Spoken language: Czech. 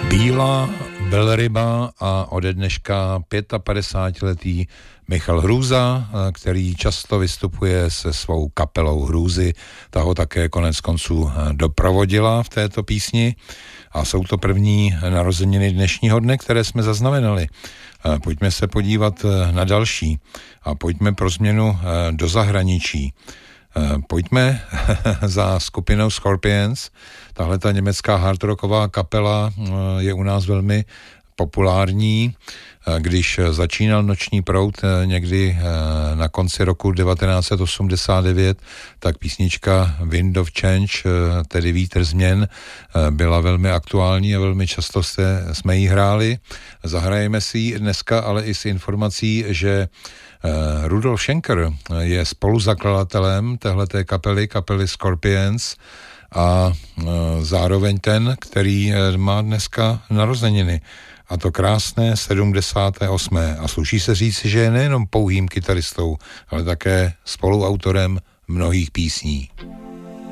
Bílá velryba a ode dneška 55letý Michal Hrůza, který často vystupuje se svou kapelou Hrůzy. Ta ho také konec konců doprovodila v této písni a jsou to první narozeniny dnešního dne, které jsme zaznamenali. Pojďme se podívat na další a pojďme pro změnu do zahraničí. Pojďme za skupinou Scorpions. Tahle ta německá hardrocková kapela je u nás velmi populární. Když začínal Noční proud někdy na konci roku 1989, tak písnička Wind of Change, tedy Vítr změn, byla velmi aktuální a velmi často jsme ji hráli. Zahrajeme si ji dneska, ale i s informací, že Rudolf Schenker je spoluzakladatelem téhleté kapely Scorpions a zároveň ten, který má dneska narozeniny. A to krásné 78. A sluší se říci, že je nejenom pouhým kytaristou, ale také spoluautorem mnohých písní.